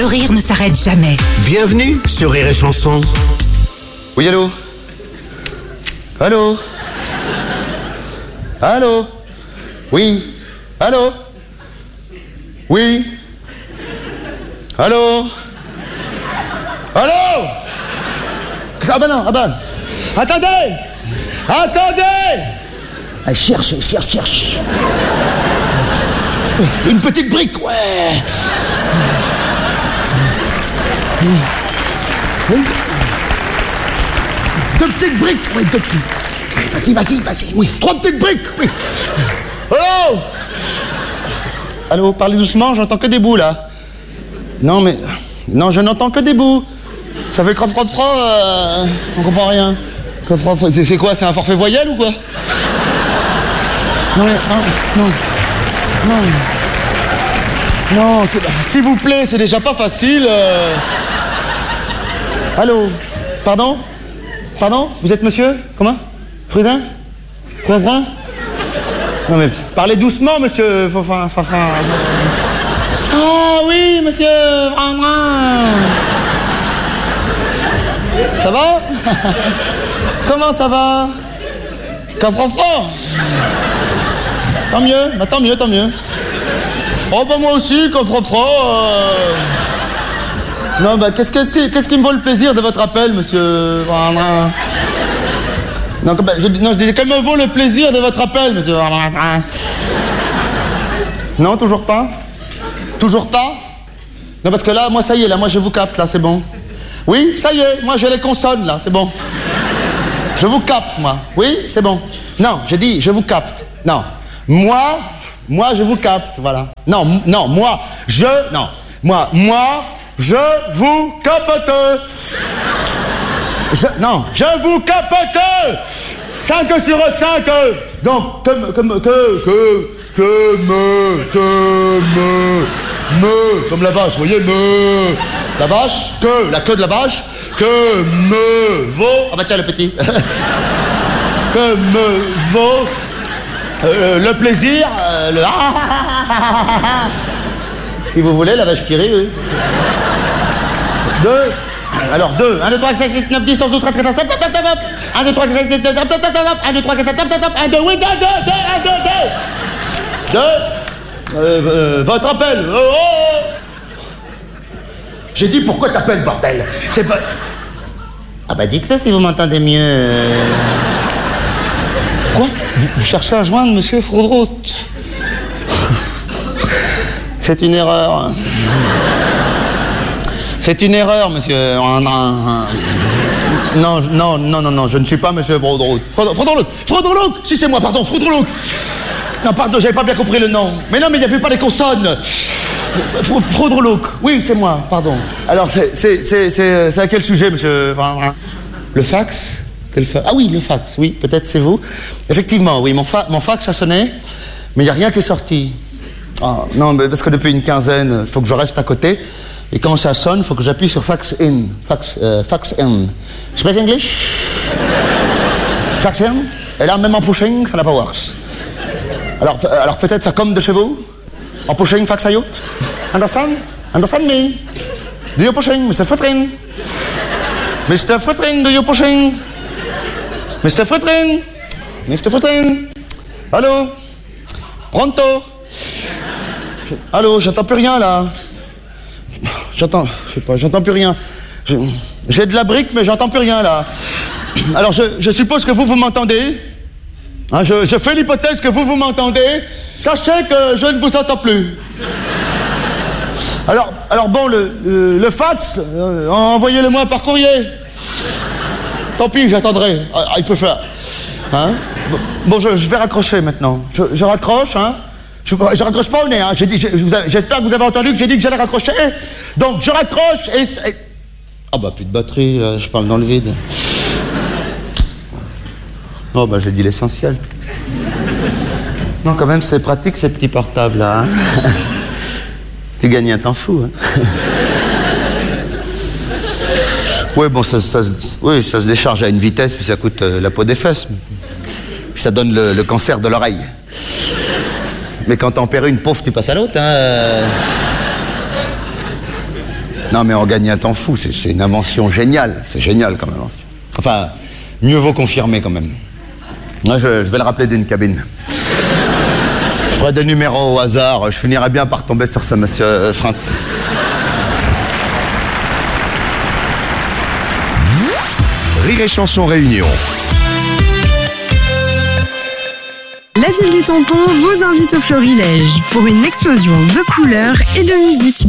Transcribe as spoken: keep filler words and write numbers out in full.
Le rire ne s'arrête jamais. Bienvenue sur Rire et Chanson. Oui, allô? Allô? Allô? Oui? Allô? Oui? Allô? Allô? Ah bah non, ah bah... Attendez! Attendez! Ah, cherche, cherche, cherche. Une petite brique, ouais! Oui. Deux petites briques, oui, deux petites. Vas-y, vas-y, vas-y, oui. Trois petites briques, oui. Allô? Allô, parlez doucement, j'entends que des bouts, là. Non, mais... Non, je n'entends que des bouts. Ça fait crotte, crotte, crotte, euh... on comprend rien. Crotte, crotte, crotte, c'est quoi, c'est un forfait voyelle ou quoi? Non, mais... Non, non. Non. Non, s'il vous plaît, c'est déjà pas facile. Euh... Allô? Pardon? Pardon? Vous êtes monsieur? Comment? Prudin? Prudin? Non mais parlez doucement, monsieur. Enfin, enfin, enfin... Ah oui, monsieur. Ça va? Comment ça va? Coffre-fort? Tant mieux, bah tant mieux, tant mieux. Oh bah moi aussi, coffre-fort. Euh... Non bah qu'est-ce, qu'est-ce, qui, qu'est-ce qui me vaut le plaisir de votre appel, monsieur? Non, bah, je, non, je disais, quel me vaut le plaisir de votre appel, monsieur? Non, toujours pas? Toujours pas? Non, parce que là, moi, ça y est, là, moi, je vous capte, là, c'est bon. Oui, ça y est, moi, j'ai les consonnes, là, c'est bon. Je vous capte, moi. Oui, c'est bon. Non, j'ai dit, je vous capte. Non. Moi, moi, je vous capte, voilà. Non, non, moi, je, non. Moi, moi, je vous capte. Je, non, je vous capte. cinq sur cinq. Donc, que, que, que, que, que, me, que, me, me, comme la vache, vous voyez, me, la vache, que, la queue de la vache, que me vaut, ah bah tiens le petit, que me vaut euh, le plaisir, euh, le si vous voulez, la vache qui rit, oui. Deux. Alors deux. un, deux, trois, quatre, cinq, six, neuf, dix, onze, douze, treize, quatorze, top, top, top, top. un, deux, trois, quatre, cinq, six, neuf, top, top, top, top. un, deux, trois, quatre, cinq, top, top, top. un, deux, oui, deux, deux, deux, un, deux, deux. Deux. Euh, euh, votre appel. Oh, oh. J'ai dit pourquoi t'appelles, bordel? C'est pas... Ah bah dites-le si vous m'entendez mieux. Quoi? Vous, vous cherchez à joindre monsieur Froudrout? C'est une erreur. C'est une erreur, monsieur. Non, non, non, non, non, je ne suis pas monsieur Froudrout. Froudrout, Froudrout, si c'est moi, pardon, Froudrout. Non, pardon, j'avais pas bien compris le nom. Mais non, mais il n'y avait pas les consonnes. Froudrout, oui, c'est moi, pardon. Alors, c'est, c'est, c'est, c'est, c'est à quel sujet, monsieur? Le fax? Quel fa... Ah oui, le fax, oui, peut-être c'est vous. Effectivement, oui, mon, fa... mon fax a sonné, mais il n'y a rien qui est sorti. Ah, non, mais parce que depuis une quinzaine, il faut que je reste à côté. Et quand ça sonne, il faut que j'appuie sur fax in. Fax, euh, fax in. Speak English? Fax in? Et là, même en pushing, ça n'a pas works. Alors, alors peut-être ça comme de chez vous? En pushing, fax out? Understand? Understand me? Do you pushing? Mister Footring? Mister Footring, do you pushing? Mister Footring? Mister Footring? Allô? Pronto? Je... Allô, j'entends plus rien là. J'entends, je sais pas, j'entends plus rien. Je... J'ai de la brique, mais j'entends plus rien là. Alors je, je suppose que vous, vous m'entendez. Hein, je, je fais l'hypothèse que vous, vous m'entendez. Sachez que je ne vous entends plus. Alors, alors bon, le, le, le fax, euh, envoyez-le-moi par courrier. Tant pis, j'attendrai. Ah, il peut faire. Hein? Bon, je, je vais raccrocher maintenant. Je, je raccroche, hein? Je, je raccroche pas au nez, hein? J'ai dit, j'espère que vous avez entendu que j'ai dit que j'allais raccrocher. Donc, je raccroche et... et... Ah bah, plus de batterie, là, je parle dans le vide. Oh bah, j'ai dit l'essentiel. Non, quand même, c'est pratique, ces petits portables, là. Hein? Tu gagnes un temps fou, hein? Oui, bon, ça, ça, oui, ça se décharge à une vitesse, puis ça coûte euh, la peau des fesses. Puis ça donne le, le cancer de l'oreille. Mais quand t'en perds une, pauvre, tu passes à l'autre, hein. Non, mais on gagne un temps fou, c'est, c'est une invention géniale. C'est génial comme invention. Enfin, mieux vaut confirmer quand même. Moi, je, je vais le rappeler d'une cabine. Je ferai des numéros au hasard, je finirai bien par tomber sur ce monsieur euh, Franck. Rire et Chanson Réunion. La ville du tampon vous invite au Florilège pour une explosion de couleurs et de musique.